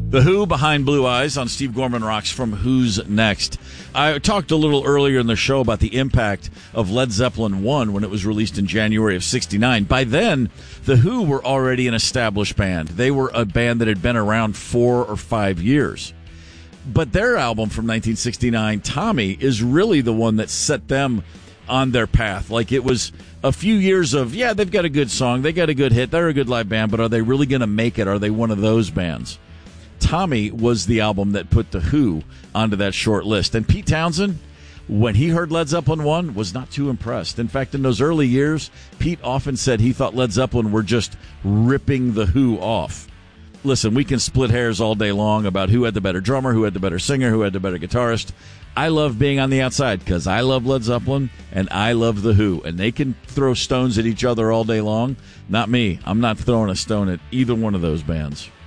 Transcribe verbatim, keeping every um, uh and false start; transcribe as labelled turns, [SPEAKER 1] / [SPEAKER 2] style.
[SPEAKER 1] The Who behind Blue Eyes on Steve Gorman Rocks from Who's Next. I talked a little earlier in the show about the impact of Led Zeppelin one when it was released in January of sixty-nine. By then, The Who were already an established band. They were a band that had been around four or five years. But their album from nineteen sixty-nine, Tommy, is really the one that set them on their path. Like, it was a few years of, yeah, they've got a good song, they got a good hit, they're a good live band, but are they really going to make it? Are they one of those bands? Tommy was the album that put The Who onto that short list. And Pete Townsend, when he heard Led Zeppelin one, was not too impressed. In fact, in those early years, Pete often said he thought Led Zeppelin were just ripping The Who off. Listen, we can split hairs all day long about who had the better drummer, who had the better singer, who had the better guitarist. I love being on the outside because I love Led Zeppelin and I love The Who. And they can throw stones at each other all day long. Not me. I'm not throwing a stone at either one of those bands.